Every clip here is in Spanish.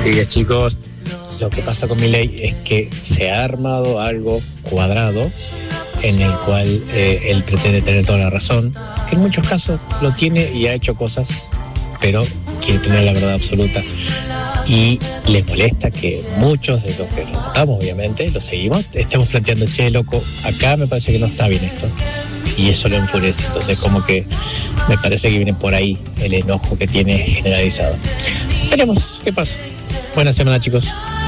Sí, chicos, lo que pasa con Milei es que se ha armado algo cuadrado en el cual él pretende tener toda la razón, que en muchos casos lo tiene y ha hecho cosas, pero quiere tener la verdad absoluta. Y le molesta que muchos de los que lo votamos, obviamente, lo seguimos, estemos planteando, che, loco, acá me parece que no está bien esto. Y eso lo enfurece. Entonces, como que me parece que viene por ahí el enojo que tiene generalizado. Veremos qué pasa. Buena semana, chicos.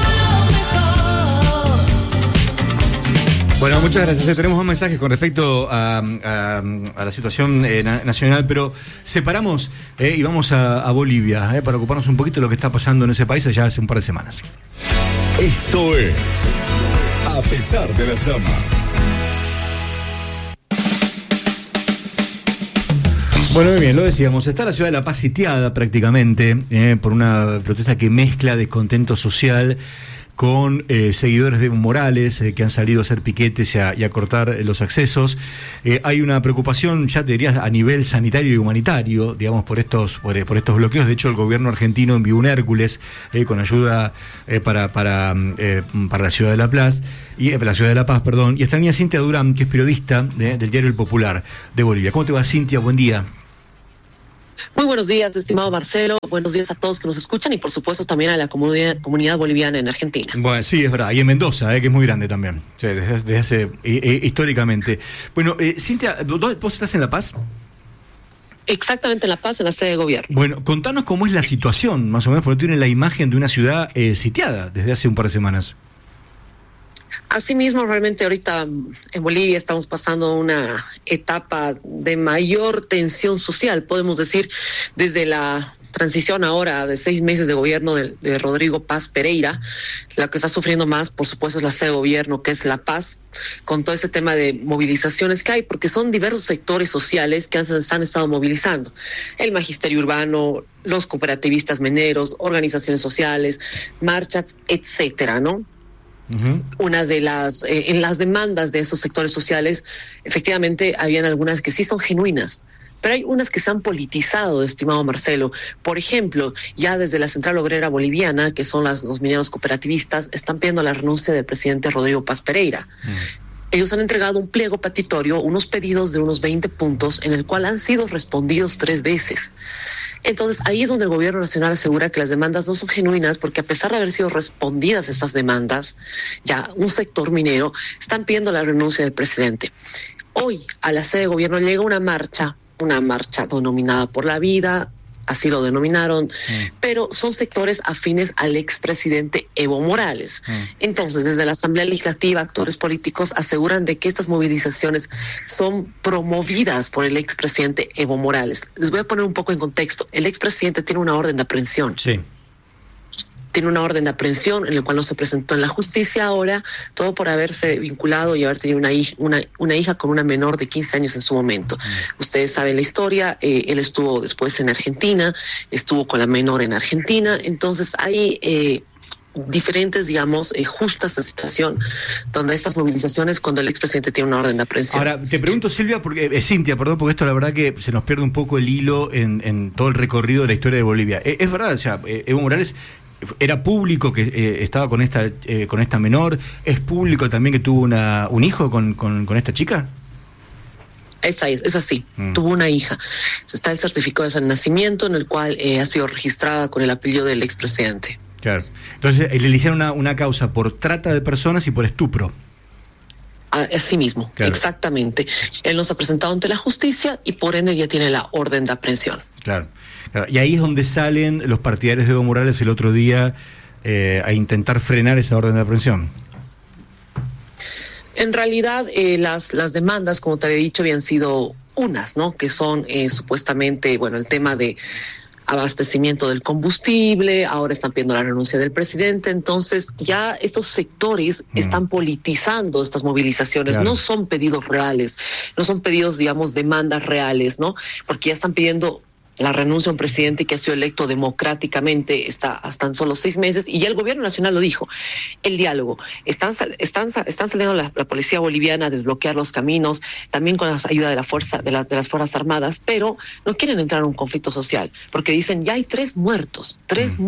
Bueno, muchas gracias. Tenemos más mensajes con respecto a la situación nacional, pero separamos y vamos a Bolivia para ocuparnos un poquito de lo que está pasando en ese país allá hace un par de semanas. Esto es A Pesar de las Llamas. Bueno, muy bien, lo decíamos, está la ciudad de La Paz sitiada prácticamente por una protesta que mezcla descontento social con seguidores de Evo Morales que han salido a hacer piquetes y a cortar los accesos. Hay una preocupación, ya te diría, a nivel sanitario y humanitario, digamos, por estos bloqueos. De hecho, el gobierno argentino envió un Hércules con ayuda para la ciudad de La Paz, y la ciudad de La Paz, perdón. Y está en línea Cintia Durán, que es periodista del diario El Popular de Bolivia. ¿Cómo te va, Cintia? Buen día. Muy buenos días, estimado Marcelo. Buenos días a todos que nos escuchan y, por supuesto, también a la comunidad boliviana en Argentina. Bueno, sí, es verdad. Y en Mendoza, que es muy grande también, sí, desde hace históricamente. Bueno, Cintia, ¿vos estás en La Paz? Exactamente, en La Paz, en la sede de gobierno. Bueno, contanos cómo es la situación, más o menos, porque tiene la imagen de una ciudad sitiada desde hace un par de semanas. Asimismo, realmente ahorita en Bolivia estamos pasando una etapa de mayor tensión social, podemos decir, desde la transición ahora de 6 meses de gobierno de Rodrigo Paz Pereira. La que está sufriendo más, por supuesto, es la sede de gobierno, que es La Paz, con todo ese tema de movilizaciones que hay, porque son diversos sectores sociales que se han estado movilizando. El magisterio urbano, los cooperativistas mineros, organizaciones sociales, marchas, etcétera, ¿no? Uh-huh. Una de en las demandas de esos sectores sociales, efectivamente, habían algunas que sí son genuinas, pero hay unas que se han politizado, estimado Marcelo. Por ejemplo, ya desde la Central Obrera Boliviana, que son los mineros cooperativistas, están pidiendo la renuncia del presidente Rodrigo Paz Pereira. Ellos han entregado un pliego petitorio, unos pedidos de unos 20 puntos, en el cual han sido respondidos 3 veces. Entonces, ahí es donde el gobierno nacional asegura que las demandas no son genuinas, porque a pesar de haber sido respondidas estas demandas, ya un sector minero están pidiendo la renuncia del presidente. Hoy, a la sede de gobierno llega una marcha denominada Por la Vida, así lo denominaron, pero son sectores afines al expresidente Evo Morales. Entonces, desde la Asamblea Legislativa, actores políticos aseguran de que estas movilizaciones son promovidas por el expresidente Evo Morales. Les voy a poner un poco en contexto. El expresidente tiene una orden de aprehensión. Sí. Tiene una orden de aprehensión en la cual no se presentó en la justicia ahora, todo por haberse vinculado y haber tenido una hija con una menor de 15 años en su momento. Ustedes saben la historia, él estuvo después en Argentina, estuvo con la menor en Argentina, entonces hay diferentes, digamos, justas la situación donde estas movilizaciones, cuando el expresidente tiene una orden de aprehensión. Ahora, te pregunto, Silvia, Cintia, perdón, porque esto la verdad que se nos pierde un poco el hilo en todo el recorrido de la historia de Bolivia. Es verdad, o sea, Evo Morales era público que estaba con esta menor, es público también que tuvo un hijo con esta chica. Es así, tuvo una hija. Está el certificado de nacimiento en el cual ha sido registrada con el apellido del expresidente. Claro. Entonces le hicieron una causa por trata de personas y por estupro. Así mismo, claro. Exactamente. Él nos ha presentado ante la justicia y por ende ya tiene la orden de aprehensión. Claro. Y ahí es donde salen los partidarios de Evo Morales el otro día a intentar frenar esa orden de aprehensión. En realidad, las demandas, como te había dicho, habían sido unas, ¿no? Que son supuestamente, bueno, el tema de abastecimiento del combustible, ahora están pidiendo la renuncia del presidente, entonces ya estos sectores están politizando estas movilizaciones, claro. No son pedidos reales, no son pedidos, digamos, demandas reales, ¿no? Porque ya están pidiendo la renuncia a un presidente que ha sido electo democráticamente está hasta solo 6 meses, y ya el gobierno nacional lo dijo, el diálogo. Están saliendo la policía boliviana a desbloquear los caminos, también con la ayuda de la fuerza, de las Fuerzas Armadas, pero no quieren entrar en un conflicto social, porque dicen, ya hay 3 muertos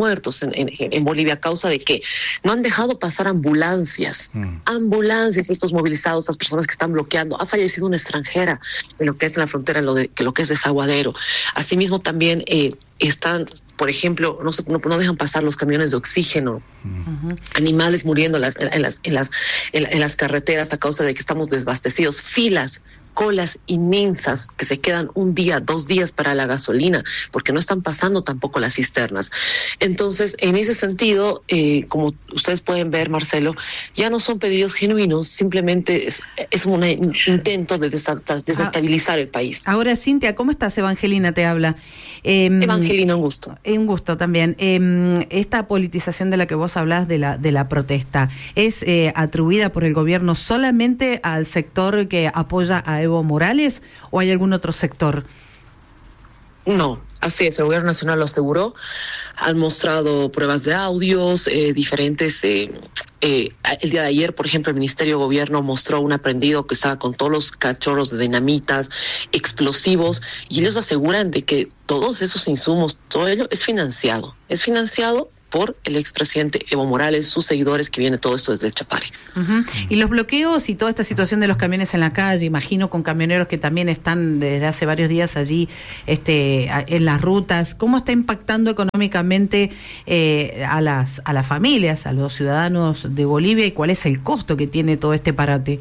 en Bolivia a causa de que no han dejado pasar ambulancias, estos movilizados, estas personas que están bloqueando. Ha fallecido una extranjera en lo que es en la frontera, en lo que es Desaguadero. Asimismo, también están, por ejemplo, no dejan pasar los camiones de oxígeno, animales muriendo en las carreteras a causa de que estamos desabastecidos, colas inmensas que se quedan 1 día, 2 días para la gasolina, porque no están pasando tampoco las cisternas. Entonces, en ese sentido, como ustedes pueden ver, Marcelo, ya no son pedidos genuinos, simplemente es un intento de desestabilizar el país. Ahora, Cintia, ¿cómo estás? Evangelina te habla. Evangelina, un gusto. Un gusto también. Esta politización de la que vos hablás de la protesta, ¿es atribuida por el gobierno solamente al sector que apoya a Evo Morales o hay algún otro sector? No, así es, el gobierno nacional lo aseguró, han mostrado pruebas de audios, diferentes. El día de ayer, por ejemplo, el Ministerio de Gobierno mostró un aprehendido que estaba con todos los cachorros de dinamitas, explosivos, y ellos aseguran de que todos esos insumos, todo ello es financiado por el expresidente Evo Morales, sus seguidores, que viene todo esto desde el Chapare. Y los bloqueos y toda esta situación de los camiones en la calle, imagino con camioneros que también están desde hace varios días allí en las rutas, ¿cómo está impactando económicamente a las familias, a los ciudadanos de Bolivia, y cuál es el costo que tiene todo este parate?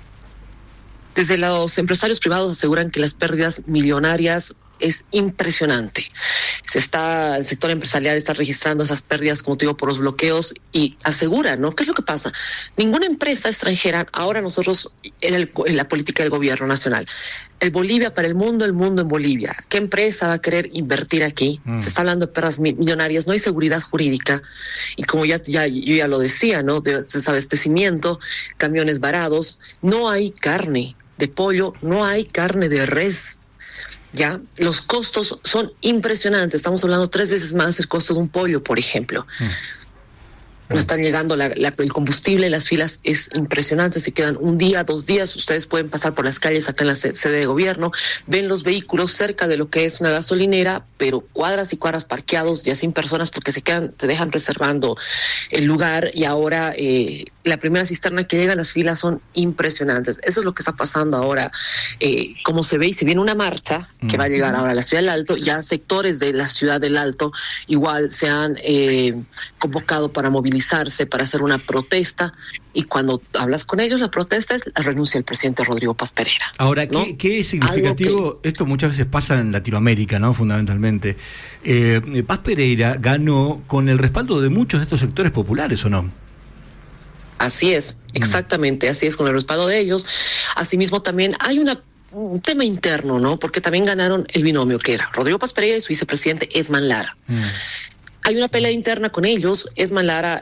Desde los empresarios privados aseguran que las pérdidas millonarias es impresionante. El sector empresarial está registrando esas pérdidas, como te digo, por los bloqueos, y asegura, ¿no? ¿Qué es lo que pasa? Ninguna empresa extranjera, ahora nosotros, en la política del gobierno nacional, el Bolivia para el mundo en Bolivia. ¿Qué empresa va a querer invertir aquí? Se está hablando de pérdidas millonarias, no hay seguridad jurídica, y como yo ya lo decía, ¿no? Desabastecimiento, camiones varados, no hay carne de pollo, no hay carne de res. Ya, los costos son impresionantes. Estamos hablando 3 veces más el costo de un pollo, por ejemplo. No están llegando el combustible, las filas es impresionante, se quedan 1 día, 2 días. Ustedes pueden pasar por las calles acá en la sede de gobierno, ven los vehículos cerca de lo que es una gasolinera, pero cuadras y cuadras parqueados, ya sin personas, porque se dejan reservando el lugar, y ahora la primera cisterna que llega, las filas son impresionantes. Eso es lo que está pasando ahora. Como se ve, y se viene una marcha que va a llegar ahora a la Ciudad del Alto, ya sectores de la Ciudad del Alto igual se han convocado para movilizarse, para hacer una protesta, y cuando hablas con ellos, la protesta es la renuncia del presidente Rodrigo Paz Pereira. Ahora, ¿no? ¿Qué es significativo? Esto muchas veces pasa en Latinoamérica, ¿no? Fundamentalmente. Paz Pereira ganó con el respaldo de muchos de estos sectores populares, ¿o no? Así es, exactamente, así es, con el respaldo de ellos. Asimismo, también hay un tema interno, ¿no? Porque también ganaron el binomio que era Rodrigo Paz Pereira y su vicepresidente Edman Lara. Hay una pelea interna con ellos. Edman Lara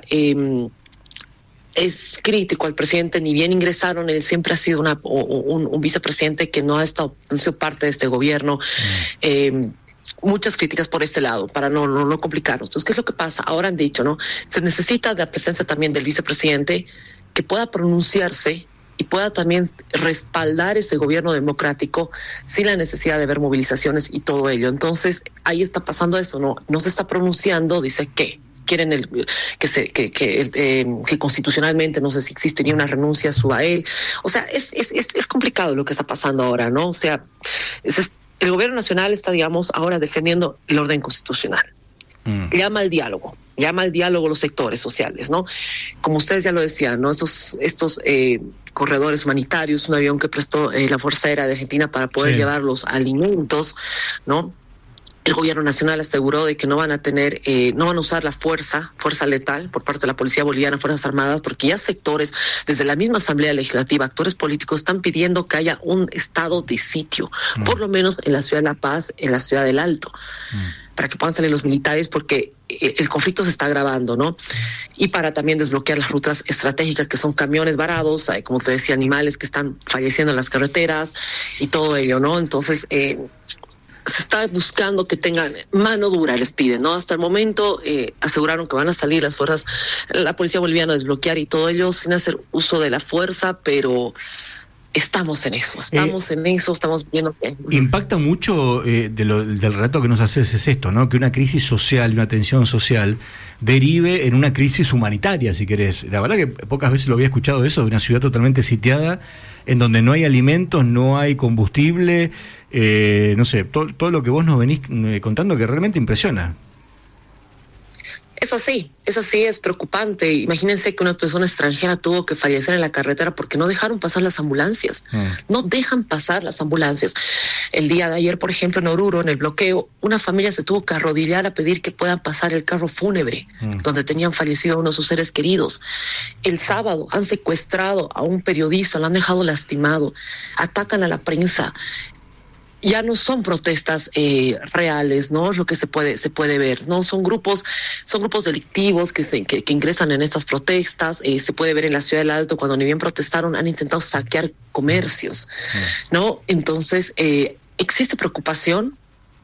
es crítico al presidente, ni bien ingresaron, él siempre ha sido un vicepresidente que no ha sido parte de este gobierno. Muchas críticas por este lado, para no complicarnos. Entonces, ¿qué es lo que pasa? Ahora han dicho, ¿no? Se necesita de la presencia también del vicepresidente, que pueda pronunciarse y pueda también respaldar ese gobierno democrático sin la necesidad de ver movilizaciones y todo ello. Entonces, ahí está pasando eso, no se está pronunciando, dice que quieren que constitucionalmente, no sé si existiría una renuncia a él. O sea, es complicado lo que está pasando ahora, ¿no? O sea, el gobierno nacional está, digamos, ahora defendiendo el orden constitucional. Llama al diálogo los sectores sociales, ¿no? Como ustedes ya lo decían, ¿no? Estos corredores humanitarios, un avión que prestó la Fuerza Aérea de Argentina para poder llevar los alimentos, ¿no? El gobierno nacional aseguró de que no van a usar la fuerza letal por parte de la Policía Boliviana, Fuerzas Armadas, porque ya sectores, desde la misma Asamblea Legislativa, actores políticos están pidiendo que haya un estado de sitio, por lo menos en la Ciudad de La Paz, en la Ciudad del Alto, para que puedan salir los militares, porque el conflicto se está agravando, ¿no? Y para también desbloquear las rutas estratégicas, que son camiones varados, hay, como te decía, animales que están falleciendo en las carreteras y todo ello, ¿no? Entonces, se está buscando que tengan mano dura, les piden, ¿no? Hasta el momento aseguraron que van a salir las fuerzas, la policía boliviana a desbloquear y todo ello sin hacer uso de la fuerza, pero estamos en eso, estamos viendo que... Impacta mucho del relato que nos haces es esto, ¿no? Que una crisis social y una tensión social derive en una crisis humanitaria, si querés. La verdad que pocas veces lo había escuchado eso, de una ciudad totalmente sitiada, en donde no hay alimentos, no hay combustible, no sé, todo lo que vos nos venís contando que realmente impresiona. Es así, es preocupante. Imagínense que una persona extranjera tuvo que fallecer en la carretera porque no dejaron pasar las ambulancias. No dejan pasar las ambulancias. El día de ayer, por ejemplo, en Oruro, en el bloqueo, una familia se tuvo que arrodillar a pedir que puedan pasar el carro fúnebre, donde tenían fallecido uno de sus seres queridos. El sábado han secuestrado a un periodista, lo han dejado lastimado, atacan a la prensa. Ya no son protestas reales, ¿no? Lo que se puede ver, ¿no? Son grupos delictivos que ingresan en estas protestas. Se puede ver en la ciudad del Alto, cuando ni bien protestaron, han intentado saquear comercios, ¿no? Entonces, existe preocupación,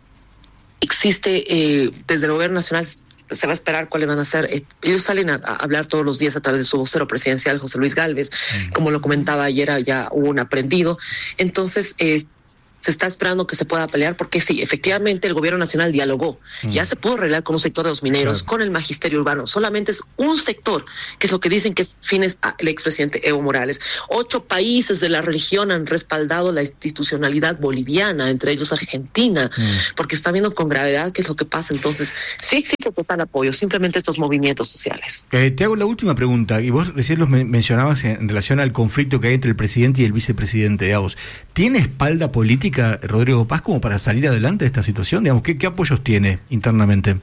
existe desde el gobierno nacional. Se va a esperar cuáles van a ser. Ellos salen a hablar todos los días a través de su vocero presidencial, José Luis Gálvez. Como lo comentaba ayer, ya hubo un aprendido. Entonces, se está esperando que se pueda pelear, porque sí, efectivamente el gobierno nacional dialogó. Ya se pudo arreglar con un sector de los mineros, con el magisterio urbano. Solamente es un sector, que es lo que dicen que es fines al expresidente Evo Morales. 8 países de la región han respaldado la institucionalidad boliviana, entre ellos Argentina, porque está viendo con gravedad qué es lo que pasa. Entonces, sí existe total apoyo, simplemente estos movimientos sociales. Te hago la última pregunta, y vos recién los mencionabas en relación al conflicto que hay entre el presidente y el vicepresidente, digamos. ¿Tiene espalda política Rodrigo Paz como para salir adelante de esta situación? Digamos, ¿qué apoyos tiene internamente?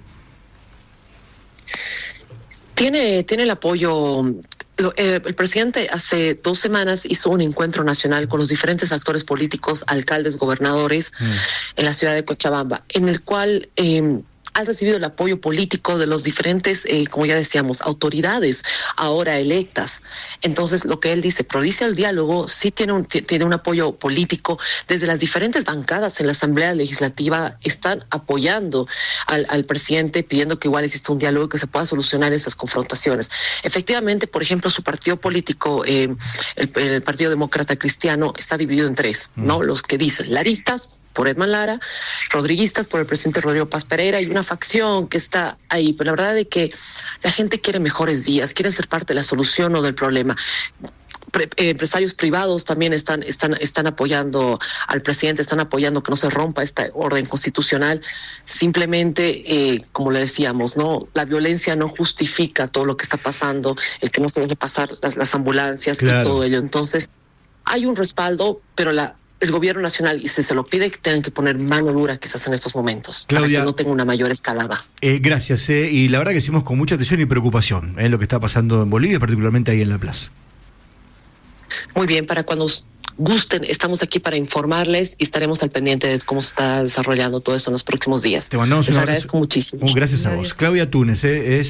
Tiene el apoyo. El presidente hace 2 semanas hizo un encuentro nacional con los diferentes actores políticos, alcaldes, gobernadores, en la ciudad de Cochabamba, en el cual ha recibido el apoyo político de los diferentes, como ya decíamos, autoridades ahora electas. Entonces, lo que él dice, propicia el diálogo, sí tiene un apoyo político. Desde las diferentes bancadas en la Asamblea Legislativa están apoyando al presidente, pidiendo que igual exista un diálogo, que se pueda solucionar esas confrontaciones. Efectivamente, por ejemplo, su partido político, el Partido Demócrata Cristiano, está dividido en 3, ¿no? Los que dicen laristas, por Edman Lara, rodriguistas por el presidente Rodrigo Paz Pereira, y una facción que está ahí. Pero la verdad es que la gente quiere mejores días, quiere ser parte de la solución o del problema. Empresarios privados también están apoyando al presidente, están apoyando que no se rompa esta orden constitucional. Simplemente, como le decíamos, no, la violencia no justifica todo lo que está pasando, el que no se deje pasar las ambulancias, claro, y todo ello. Entonces, hay un respaldo, pero el gobierno nacional, y se lo pide, que tengan que poner mano dura quizás en estos momentos, Claudia, para que no tenga una mayor escalada. Gracias, y la verdad que hicimos con mucha atención y preocupación lo que está pasando en Bolivia, particularmente ahí en La Plaza. Muy bien, para cuando gusten, estamos aquí para informarles y estaremos al pendiente de cómo se está desarrollando todo eso en los próximos días. Te mandamos un abrazo. Les agradezco muchísimo. Gracias a vos. Claudia Túnez,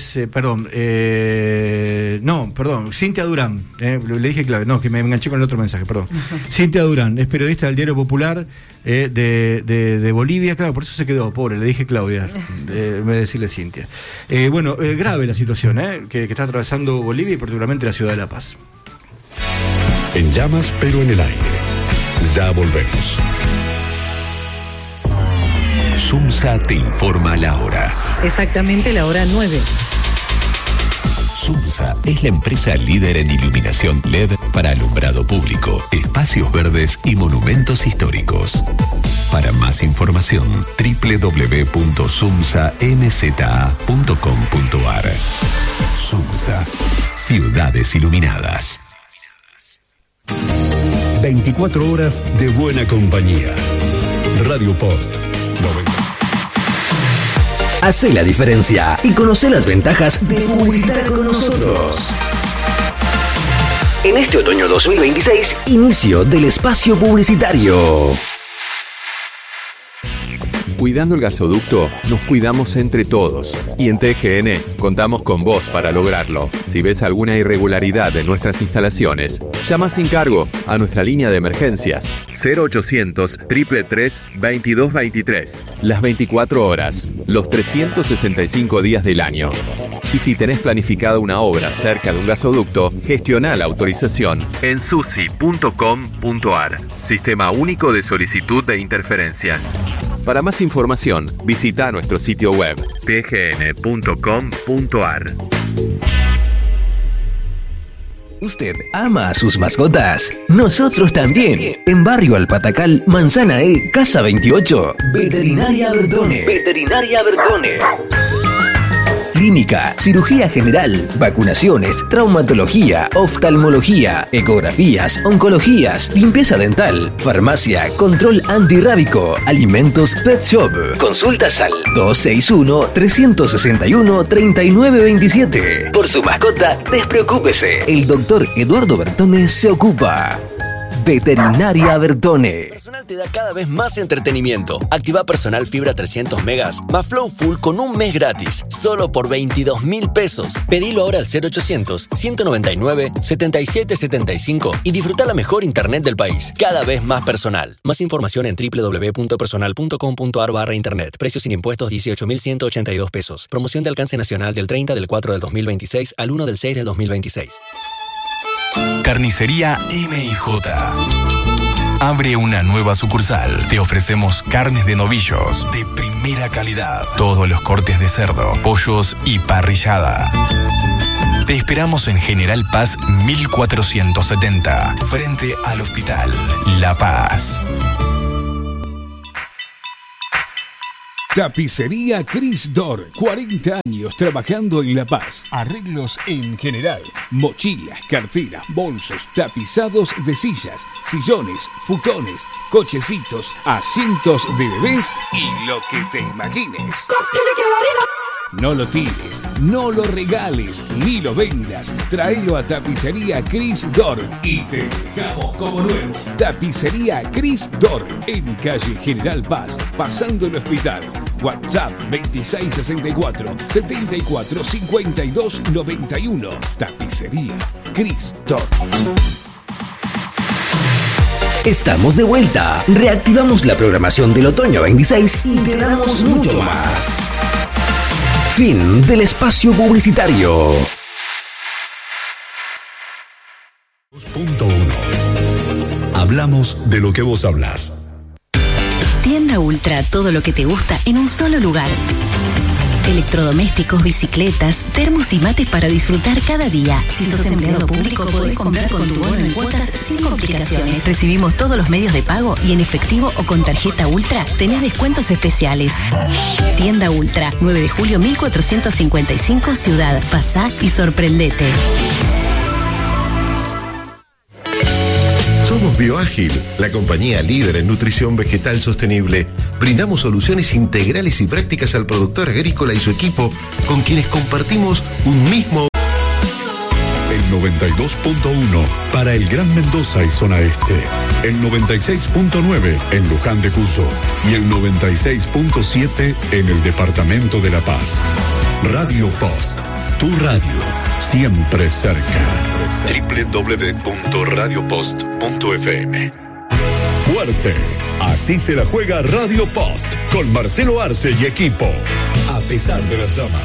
Cintia Durán, le dije Claudia, no, que me enganché con el otro mensaje, perdón. Cintia Durán, es periodista del Diario Popular de Bolivia, claro, por eso se quedó, pobre, le dije Claudia, en vez de decirle Cintia. Grave la situación que está atravesando Bolivia y particularmente la ciudad de La Paz. En llamas, pero en el aire. Ya volvemos. SUMSA te informa la hora. Exactamente la hora 9. SUMSA es la empresa líder en iluminación LED para alumbrado público, espacios verdes y monumentos históricos. Para más información, www.sumsamza.com.ar. SUMSA, ciudades iluminadas. 24 horas de buena compañía. Radio Post 90. Hacé la diferencia y conoce las ventajas de publicitar con nosotros. En este otoño 2026, inicio del espacio publicitario. Cuidando el gasoducto, nos cuidamos entre todos. Y en TGN contamos con vos para lograrlo. Si ves alguna irregularidad en nuestras instalaciones, llama sin cargo a nuestra línea de emergencias 0800 333 2223. Las 24 horas, los 365 días del año. Y si tenés planificada una obra cerca de un gasoducto, gestiona la autorización en susi.com.ar. Sistema único de solicitud de interferencias. Para más información, visita nuestro sitio web tgn.com.ar. ¿Usted ama a sus mascotas? Nosotros también. En Barrio Alpatacal, Manzana E, Casa 28. Veterinaria Bertone. Veterinaria Bertone. Clínica, cirugía general, vacunaciones, traumatología, oftalmología, ecografías, oncologías, limpieza dental, farmacia, control antirrábico, alimentos, pet shop. Consultas al 261-361-3927. Por su mascota, despreocúpese. El doctor Eduardo Bertone se ocupa. Veterinaria Bertone. Personal te da cada vez más entretenimiento. Activa Personal Fibra 300 megas más Flow Full con un mes gratis. Solo por 22.000 pesos. Pedilo ahora al 0800-199-7775 y disfruta la mejor internet del país. Cada vez más personal. Más información en www.personal.com.ar/internet. Precios sin impuestos 18.182 pesos. Promoción de alcance nacional del 30 del 4 del 2026 al 1 del 6 del 2026. Carnicería M&J. Abre una nueva sucursal. Te ofrecemos carnes de novillos de primera calidad. Todos los cortes de cerdo, pollos y parrillada. Te esperamos en General Paz 1470, frente al Hospital La Paz. Tapicería Cris Dor, 40 años trabajando en La Paz. Arreglos en general, mochilas, carteras, bolsos, tapizados de sillas, sillones, futones, cochecitos, asientos de bebés y lo que te imagines. No lo tires, no lo regales, ni lo vendas. Tráelo a Tapicería Cris Dor y te dejamos como nuevo. Tapicería Cris Dor, en calle General Paz, pasando el hospital. WhatsApp 2664-745291. Tapicería Cris Dor. Estamos de vuelta. Reactivamos la programación del otoño 26 y te damos mucho más. Fin del espacio publicitario. 2.1. Hablamos de lo que vos hablas. Tienda Ultra, todo lo que te gusta en un solo lugar. Electrodomésticos, bicicletas, termos y mates para disfrutar cada día. Si sos empleado público, podés comprar con tu bono en cuotas sin complicaciones. Recibimos todos los medios de pago y en efectivo o con tarjeta Ultra tenés descuentos especiales. Tienda Ultra, 9 de julio 1455, Ciudad. Pasá y sorprendete. Somos Bioágil, la compañía líder en nutrición vegetal sostenible. Brindamos soluciones integrales y prácticas al productor agrícola y su equipo, con quienes compartimos un mismo... El 92.1 para el Gran Mendoza y zona este. El 96.9 en Luján de Cuyo. Y el 96.7 en el departamento de La Paz. Radio Post, tu radio, siempre cerca. www.radiopost.fm. Fuerte, así se la juega Radio Post con Marcelo Arce y equipo. A pesar de las llamas.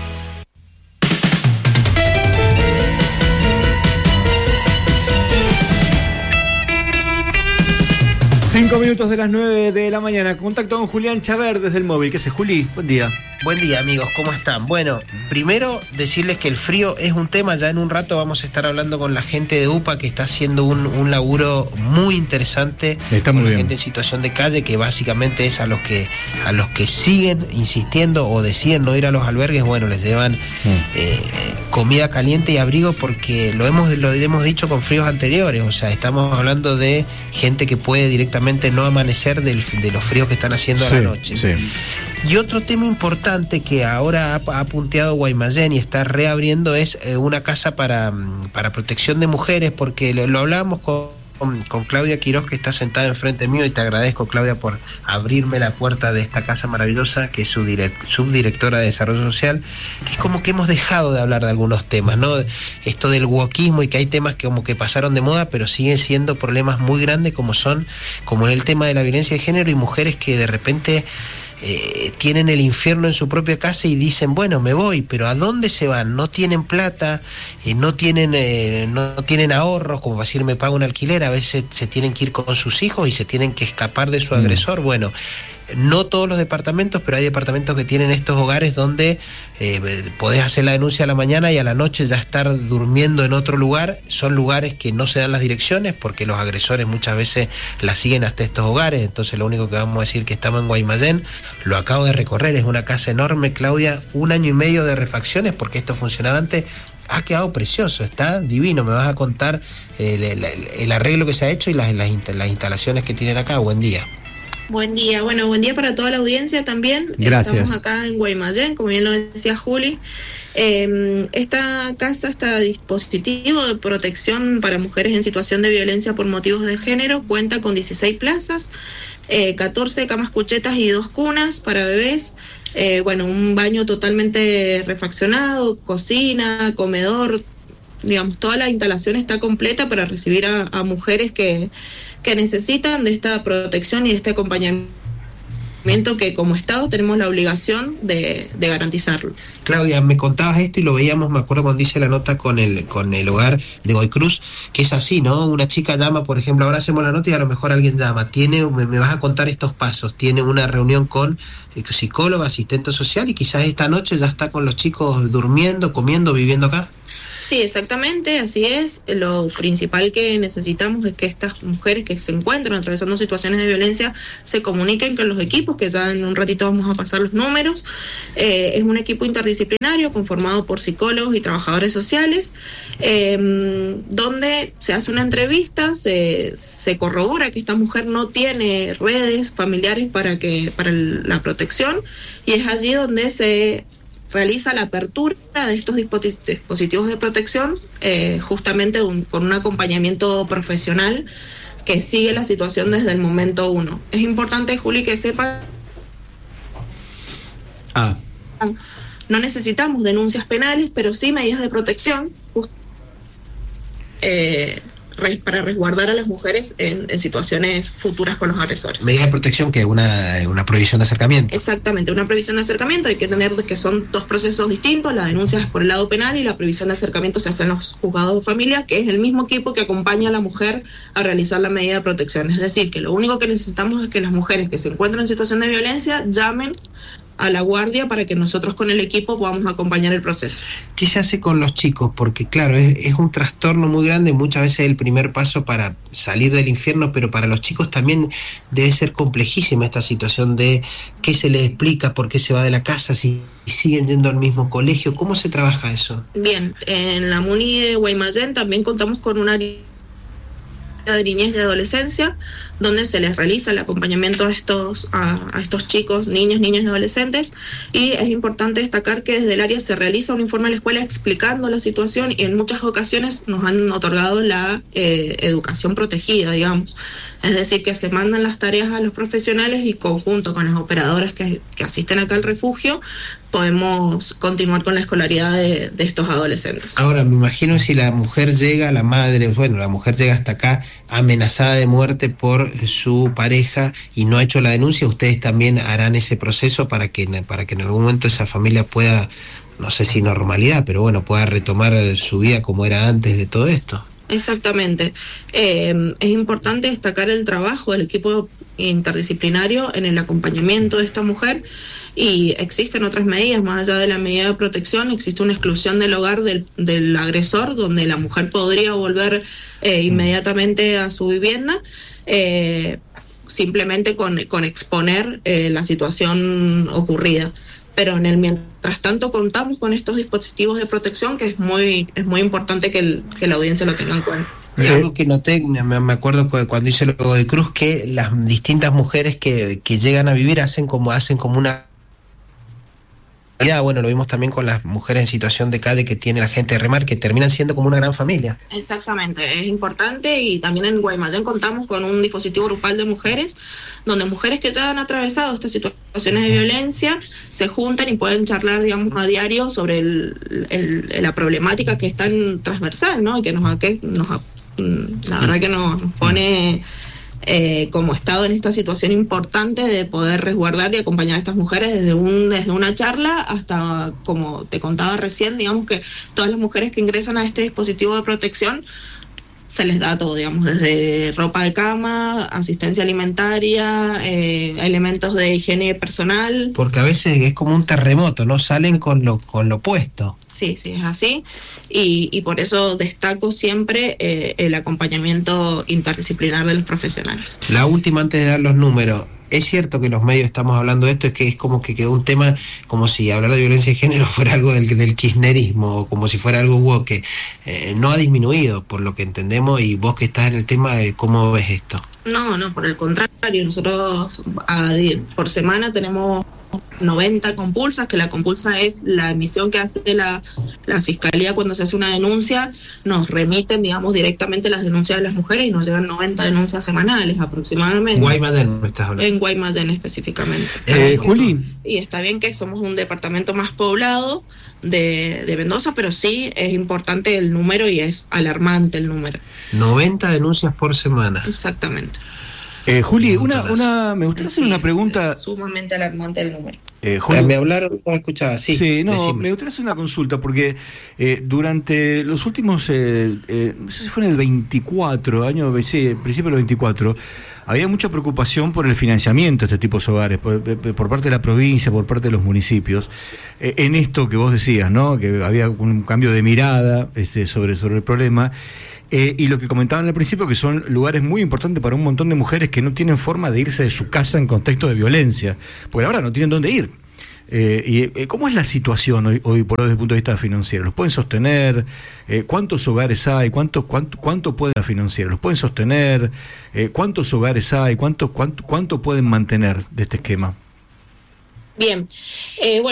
5 minutos de las 9 de la mañana. Contacto con Julián Chaver desde el móvil. ¿Qué hace, Juli? Buen día. Buen día, amigos, ¿cómo están? Bueno, primero decirles que el frío es un tema. Ya en un rato vamos a estar hablando con la gente de UPA, que está haciendo un laburo muy interesante. Está muy con la bien. gente en situación de calle, que básicamente es a los que siguen insistiendo o deciden no ir a los albergues. Bueno, les llevan comida caliente y abrigo, porque lo hemos dicho con fríos anteriores. O sea, estamos hablando de gente que puede directamente no amanecer de los fríos que están haciendo a la noche. Sí. Y otro tema importante que ahora ha punteado Guaymallén y está reabriendo es una casa para protección de mujeres, porque lo hablábamos con con Claudia Quiroz, que está sentada enfrente mío, y te agradezco, Claudia, por abrirme la puerta de esta casa maravillosa, que es su subdirectora de Desarrollo Social, que es como que hemos dejado de hablar de algunos temas, ¿no? Esto del wokismo, y que hay temas que como que pasaron de moda, pero siguen siendo problemas muy grandes, como el tema de la violencia de género, y mujeres que de repente tienen el infierno en su propia casa y dicen, bueno, me voy, pero ¿a dónde se van? No tienen plata, no tienen ahorros, como para decir, me pago un alquiler, a veces se tienen que ir con sus hijos y se tienen que escapar de su agresor. Bueno, no todos los departamentos, pero hay departamentos que tienen estos hogares donde podés hacer la denuncia a la mañana y a la noche ya estar durmiendo en otro lugar. Son lugares que no se dan las direcciones porque los agresores muchas veces la siguen hasta estos hogares. Entonces lo único que vamos a decir que estamos en Guaymallén, lo acabo de recorrer, es una casa enorme, Claudia, 1 año y medio de refacciones porque esto funcionaba antes. Ha quedado precioso, está divino. Me vas a contar el arreglo que se ha hecho y las instalaciones que tienen acá. Buen día. Buen día, bueno, buen día para toda la audiencia también. Gracias. Estamos acá en Guaymallén, como bien lo decía Juli. Esta casa está a dispositivo de protección para mujeres en situación de violencia por motivos de género. Cuenta con 16 plazas, 14 camas cuchetas y 2 cunas para bebés. Bueno, un baño totalmente refaccionado, cocina, comedor, digamos, toda la instalación está completa para recibir a mujeres que necesitan de esta protección y de este acompañamiento que como Estado tenemos la obligación de garantizarlo. Claudia, me contabas esto y lo veíamos, me acuerdo cuando hice la nota con el hogar de Goy Cruz, que es así, ¿no? Una chica llama, por ejemplo, ahora hacemos la nota y a lo mejor alguien llama, me vas a contar estos pasos, tiene una reunión con psicólogo, asistente social, y quizás esta noche ya está con los chicos durmiendo, comiendo, viviendo acá. Sí, exactamente, así es. Lo principal que necesitamos es que estas mujeres que se encuentran atravesando situaciones de violencia se comuniquen con los equipos, que ya en un ratito vamos a pasar los números. Es un equipo interdisciplinario conformado por psicólogos y trabajadores sociales, donde se hace una entrevista, se corrobora que esta mujer no tiene redes familiares para la protección, y es allí donde se realiza la apertura de estos dispositivos de protección, justamente con un acompañamiento profesional que sigue la situación desde el momento 1. Es importante, Juli, que sepan, no necesitamos denuncias penales, pero sí medidas de protección para resguardar a las mujeres en situaciones futuras con los agresores. Medida de protección, que una prohibición de acercamiento. Exactamente, una prohibición de acercamiento. Hay que tener que son 2 procesos distintos. La denuncia es por el lado penal y la prohibición de acercamiento se hace en los juzgados de familia, que es el mismo equipo que acompaña a la mujer a realizar la medida de protección. Es decir, que lo único que necesitamos es que las mujeres que se encuentran en situación de violencia llamen a la guardia para que nosotros con el equipo podamos acompañar el proceso. ¿Qué se hace con los chicos? Porque claro, es un trastorno muy grande, muchas veces el primer paso para salir del infierno, pero para los chicos también debe ser complejísima esta situación de qué se les explica, por qué se va de la casa, si siguen yendo al mismo colegio. ¿Cómo se trabaja eso? Bien, en la MUNI de Guaymallén también contamos con una área de niñez y adolescencia, donde se les realiza el acompañamiento a estos chicos, niños y adolescentes, y es importante destacar que desde el área se realiza un informe a la escuela explicando la situación, y en muchas ocasiones nos han otorgado la educación protegida, digamos. Es decir, que se mandan las tareas a los profesionales y conjunto con las operadoras que asisten acá al refugio podemos continuar con la escolaridad de estos adolescentes. Ahora, me imagino si la mujer llega, la mujer llega hasta acá amenazada de muerte por su pareja y no ha hecho la denuncia, ustedes también harán ese proceso para que en algún momento esa familia pueda, no sé si normalidad, pero bueno, pueda retomar su vida como era antes de todo esto. Exactamente. Es importante destacar el trabajo del equipo interdisciplinario en el acompañamiento de esta mujer, y existen otras medidas, más allá de la medida de protección, existe una exclusión del hogar del agresor, donde la mujer podría volver inmediatamente a su vivienda, simplemente con exponer la situación ocurrida. Pero mientras tanto contamos con estos dispositivos de protección, que es muy importante que la audiencia lo tenga en cuenta. Y algo que noté, me acuerdo cuando hice lo de Cruz, que las distintas mujeres que llegan a vivir hacen como una bueno, lo vimos también con las mujeres en situación de calle que tiene la gente de Remar, que terminan siendo como una gran familia. Exactamente, es importante, y también en Guaymallén contamos con un dispositivo grupal de mujeres, donde mujeres que ya han atravesado estas situaciones de violencia se juntan y pueden charlar, digamos, a diario sobre la problemática que es tan transversal, ¿no? Y que la verdad que nos pone como Estado en esta situación importante de poder resguardar y acompañar a estas mujeres desde una charla hasta, como te contaba recién, digamos que todas las mujeres que ingresan a este dispositivo de protección se les da todo, digamos, desde ropa de cama, asistencia alimentaria, elementos de higiene personal. Porque a veces es como un terremoto, ¿no? Salen con lo puesto. Sí, es así. Y por eso destaco siempre el acompañamiento interdisciplinar de los profesionales. La última, antes de dar los números. Es cierto que los medios estamos hablando de esto, es que es como que quedó un tema como si hablar de violencia de género fuera algo del kirchnerismo, o como si fuera algo que no ha disminuido, por lo que entendemos, y vos que estás en el tema, ¿cómo ves esto? No, por el contrario, nosotros por semana tenemos 90 compulsas, que la compulsa es la emisión que hace la Fiscalía cuando se hace una denuncia. Nos remiten, digamos, directamente las denuncias de las mujeres y nos llegan 90 denuncias semanales aproximadamente. Guaymallén, ¿me estás hablando? En Guaymallén específicamente. Juli. Y está bien que somos un departamento más poblado de Mendoza, pero sí es importante el número y es alarmante el número. 90 denuncias por semana. Exactamente. Juli, me gustaría hacer una pregunta. Es sumamente alarmante el número. Juli, me hablaron, no escuchaba, me gustaría hacer una consulta, porque durante los últimos, no sé si fue en el 24, principio del 24, había mucha preocupación por el financiamiento de este tipo de hogares, por parte de la provincia, por parte de los municipios, en esto que vos decías, ¿no? Que había un cambio de mirada sobre el problema. Y lo que comentaban al principio, que son lugares muy importantes para un montón de mujeres que no tienen forma de irse de su casa en contexto de violencia, porque ahora no tienen dónde ir. ¿Cómo es la situación hoy por hoy desde el punto de vista financiero? ¿Los pueden sostener? ¿Cuántos hogares hay? ¿Cuánto puede la financiera? ¿Los pueden sostener? ¿Cuántos hogares hay? ¿Cuánto pueden mantener de este esquema? Bien, bueno.